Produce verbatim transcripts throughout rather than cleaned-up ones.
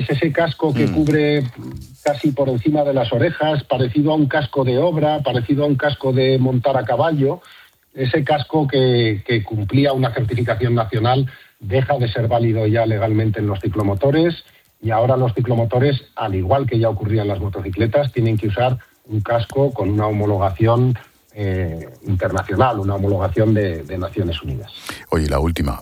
Es ese casco que mm. cubre casi por encima de las orejas, parecido a un casco de obra, parecido a un casco de montar a caballo. Ese casco que, que cumplía una certificación nacional deja de ser válido ya legalmente en los ciclomotores y ahora los ciclomotores, al igual que ya ocurría en las motocicletas, tienen que usar un casco con una homologación eh, internacional, una homologación de, de Naciones Unidas. Oye, la última.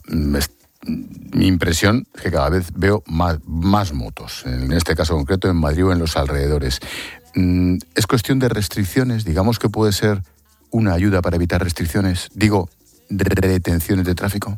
Mi impresión es que cada vez veo más, más motos, en este caso concreto en Madrid o en los alrededores. ¿Es cuestión de restricciones? Digamos que puede ser una ayuda para evitar restricciones, digo, retenciones de tráfico.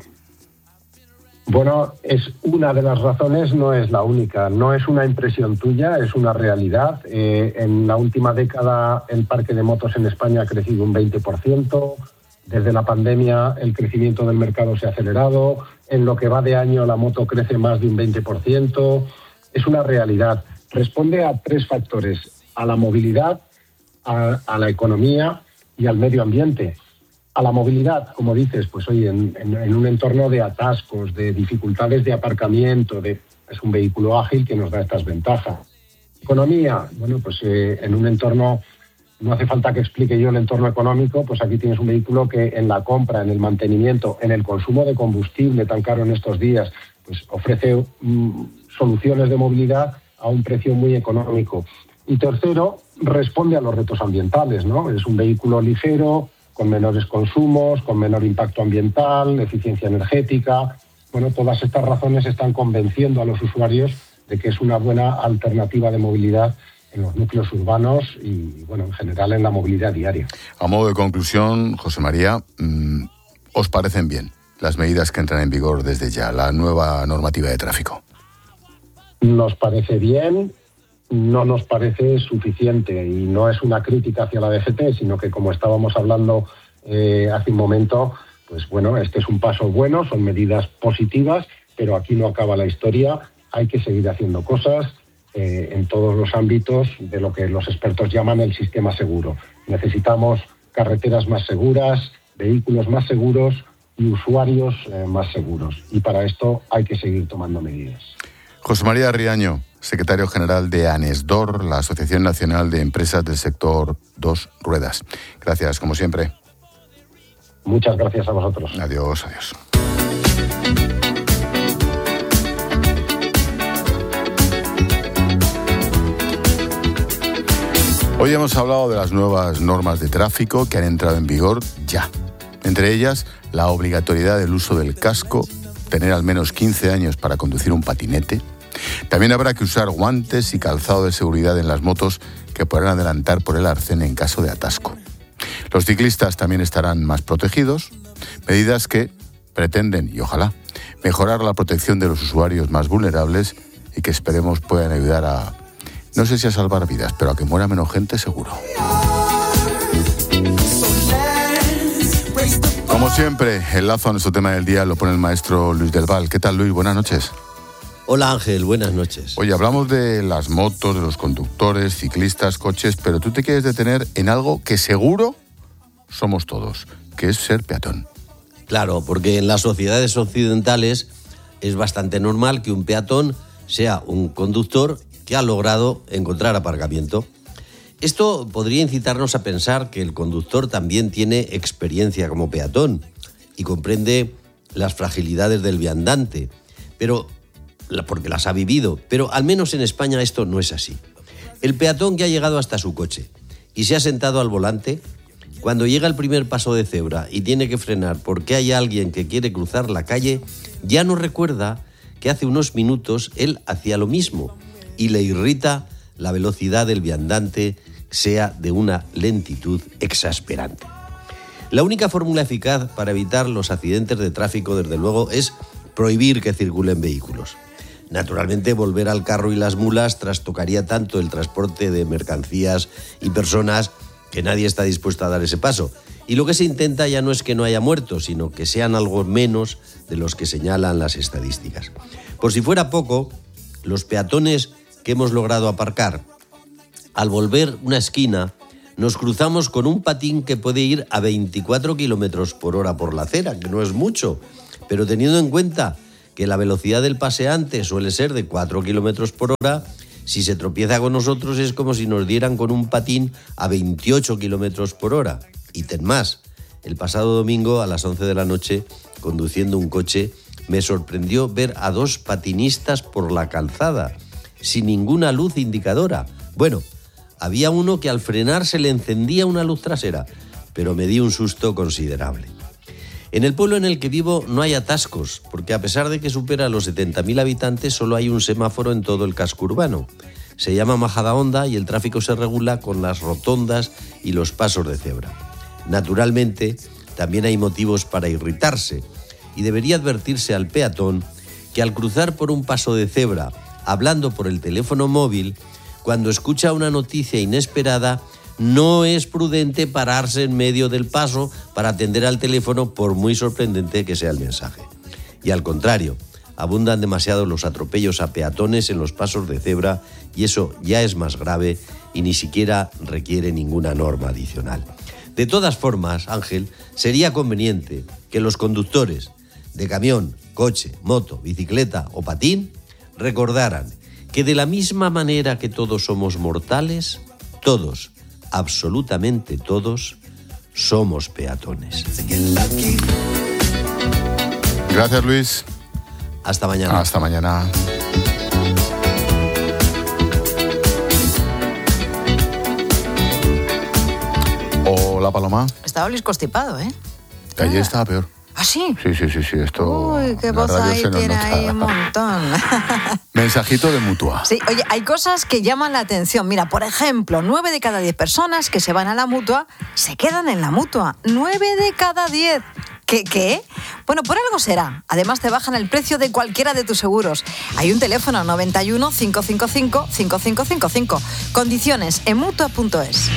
Bueno, es una de las razones, no es la única. No es una impresión tuya, es una realidad. Eh, en la última década el parque de motos en España ha crecido un veinte por ciento. Desde la pandemia el crecimiento del mercado se ha acelerado. En lo que va de año la moto crece más de un veinte por ciento. Es una realidad. Responde a tres factores: a la movilidad, a, a la economía y al medio ambiente. A la movilidad, como dices, pues oye, en, en, en un entorno de atascos, de dificultades de aparcamiento, de, es un vehículo ágil que nos da estas ventajas. Economía, bueno, pues eh, en un entorno, no hace falta que explique yo el entorno económico, pues aquí tienes un vehículo que en la compra, en el mantenimiento, en el consumo de combustible tan caro en estos días, pues ofrece mm, soluciones de movilidad a un precio muy económico. Y tercero, responde a los retos ambientales, ¿no? Es un vehículo ligero, con menores consumos, con menor impacto ambiental, eficiencia energética. Bueno, todas estas razones están convenciendo a los usuarios de que es una buena alternativa de movilidad en los núcleos urbanos y, bueno, en general en la movilidad diaria. A modo de conclusión, José María, ¿os parecen bien las medidas que entran en vigor desde ya, la nueva normativa de tráfico? Nos parece bien. No nos parece suficiente y no es una crítica hacia la D G T, sino que, como estábamos hablando eh, hace un momento, pues bueno, este es un paso bueno, son medidas positivas, pero aquí no acaba la historia. Hay que seguir haciendo cosas eh, en todos los ámbitos de lo que los expertos llaman el sistema seguro. Necesitamos carreteras más seguras, vehículos más seguros y usuarios eh, más seguros. Y para esto hay que seguir tomando medidas. José María Riaño, secretario general de ANESDOR, la Asociación Nacional de Empresas del Sector Dos Ruedas. Gracias, como siempre. Muchas gracias a vosotros. Adiós, adiós. Hoy hemos hablado de las nuevas normas de tráfico que han entrado en vigor ya. Entre ellas, la obligatoriedad del uso del casco, tener al menos quince años para conducir un patinete. También habrá que usar guantes y calzado de seguridad en las motos que podrán adelantar por el arcén en caso de atasco. Los ciclistas también estarán más protegidos, medidas que pretenden, y ojalá, mejorar la protección de los usuarios más vulnerables y que esperemos puedan ayudar a, no sé si a salvar vidas, pero a que muera menos gente seguro. Como siempre, el lazo a nuestro tema del día lo pone el maestro Luis del Val. ¿Qué tal, Luis? Buenas noches. Hola Ángel, buenas noches. Oye, hablamos de las motos, de los conductores, ciclistas, coches, pero tú te quieres detener en algo que seguro somos todos, que es ser peatón. Claro, porque en las sociedades occidentales es bastante normal que un peatón sea un conductor que ha logrado encontrar aparcamiento. Esto podría incitarnos a pensar que el conductor también tiene experiencia como peatón y comprende las fragilidades del viandante, pero porque las ha vivido, pero al menos en España esto no es así. El peatón que ha llegado hasta su coche y se ha sentado al volante, cuando llega el primer paso de cebra y tiene que frenar porque hay alguien que quiere cruzar la calle, ya no recuerda que hace unos minutos él hacía lo mismo y le irrita la velocidad del viandante sea de una lentitud exasperante. La única fórmula eficaz para evitar los accidentes de tráfico, desde luego, es prohibir que circulen vehículos. Naturalmente, volver al carro y las mulas trastocaría tanto el transporte de mercancías y personas que nadie está dispuesto a dar ese paso. Y lo que se intenta ya no es que no haya muertos, sino que sean algo menos de los que señalan las estadísticas. Por si fuera poco, los peatones que hemos logrado aparcar, al volver una esquina, nos cruzamos con un patín que puede ir a veinticuatro kilómetros por hora por la acera, que no es mucho, pero teniendo en cuenta que la velocidad del paseante suele ser de cuatro kilómetros por hora, si se tropieza con nosotros es como si nos dieran con un patín a veintiocho kilómetros por hora. Y ten más, el pasado domingo a las once de la noche, conduciendo un coche, me sorprendió ver a dos patinistas por la calzada, sin ninguna luz indicadora. Bueno, había uno que al frenar se le encendía una luz trasera, pero me di un susto considerable. En el pueblo en el que vivo no hay atascos, porque a pesar de que supera los setenta mil habitantes, solo hay un semáforo en todo el casco urbano. Se llama Majadahonda y el tráfico se regula con las rotondas y los pasos de cebra. Naturalmente, también hay motivos para irritarse, y debería advertirse al peatón que al cruzar por un paso de cebra, hablando por el teléfono móvil, cuando escucha una noticia inesperada, no es prudente pararse en medio del paso para atender al teléfono, por muy sorprendente que sea el mensaje. Y al contrario, abundan demasiado los atropellos a peatones en los pasos de cebra y eso ya es más grave y ni siquiera requiere ninguna norma adicional. De todas formas, Ángel, sería conveniente que los conductores de camión, coche, moto, bicicleta o patín recordaran que de la misma manera que todos somos mortales, todos, absolutamente todos, somos peatones. Gracias, Luis. Hasta mañana. Hasta mañana. Hola, Paloma. Estaba Luis constipado, ¿eh? Ayer estaba peor. ¿Ah, sí? Sí, sí, sí, sí. Esto. Uy, qué voz ahí tiene ahí un montón. Mensajito de Mutua. Sí, oye, hay cosas que llaman la atención. Mira, por ejemplo, nueve de cada diez personas que se van a la Mutua se quedan en la Mutua. Nueve de cada diez. ¿Qué, qué? Bueno, por algo será. Además, te bajan el precio de cualquiera de tus seguros. Hay un teléfono noventa y uno, cinco cinco cinco, cinco cinco cinco cinco. Condiciones en mutua punto es.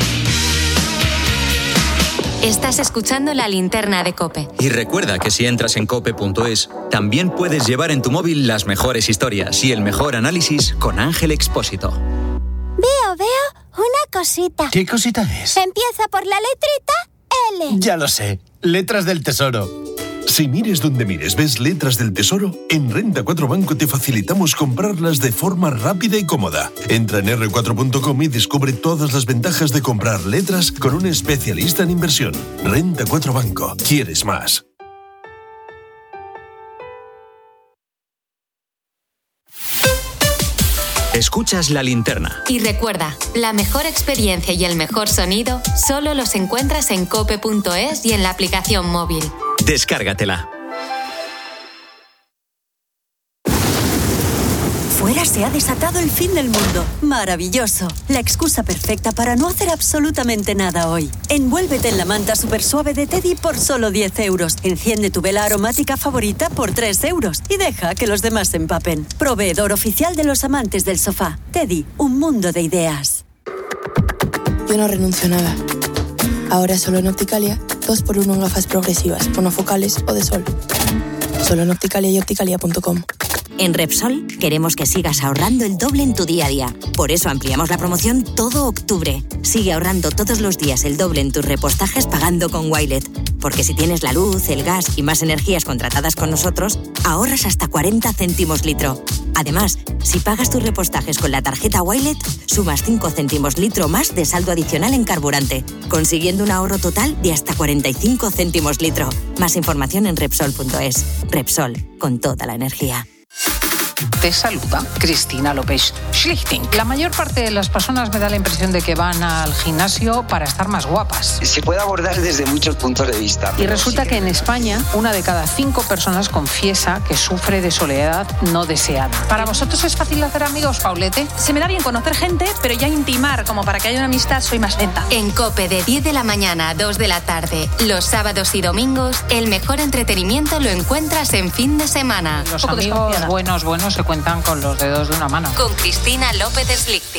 Estás escuchando La Linterna de COPE. Y recuerda que si entras en cope punto es, también puedes llevar en tu móvil las mejores historias y el mejor análisis con Ángel Expósito. Veo, veo una cosita. ¿Qué cosita es? Empieza por la letrita L. Ya lo sé, letras del tesoro. Si mires donde mires ves letras del tesoro, en Renta cuatro Banco te facilitamos comprarlas de forma rápida y cómoda. Entra en erre cuatro punto com y descubre todas las ventajas de comprar letras con un especialista en inversión. Renta cuatro Banco. ¿Quieres más? Escuchas La Linterna. Y recuerda, la mejor experiencia y el mejor sonido solo los encuentras en cope punto es y en la aplicación móvil. Descárgatela. Fuera se ha desatado el fin del mundo. Maravilloso. La excusa perfecta para no hacer absolutamente nada hoy. Envuélvete en la manta super suave de Teddy por solo diez euros. Enciende tu vela aromática favorita por tres euros. Y deja que los demás se empapen. Proveedor oficial de los amantes del sofá. Teddy, un mundo de ideas. Yo no renuncio a nada. Ahora solo en Opticalia, dos por uno en gafas progresivas, monofocales o de sol. Solo en Opticalia y opticalia punto com. En Repsol queremos que sigas ahorrando el doble en tu día a día. Por eso ampliamos la promoción todo octubre. Sigue ahorrando todos los días el doble en tus repostajes pagando con Wilet. Porque si tienes la luz, el gas y más energías contratadas con nosotros, ahorras hasta cuarenta céntimos litro. Además, si pagas tus repostajes con la tarjeta Wilet, sumas cinco céntimos litro más de saldo adicional en carburante, consiguiendo un ahorro total de hasta cuarenta y cinco céntimos litro. Más información en Repsol punto es. Repsol, con toda la energía. Te saluda Cristina López Schlichting. La mayor parte de las personas me da la impresión de que van al gimnasio para estar más guapas. Se puede abordar desde muchos puntos de vista. Y resulta que en España, una de cada cinco personas confiesa que sufre de soledad no deseada. ¿Para vosotros es fácil hacer amigos, Paulete? Se me da bien conocer gente, pero ya intimar, como para que haya una amistad, soy más lenta. En COPE de diez de la mañana a dos de la tarde, los sábados y domingos, el mejor entretenimiento lo encuentras en fin de semana. Los amigos buenos, buenos se cuentan con los dedos de una mano. Con Cristina López Schlichting.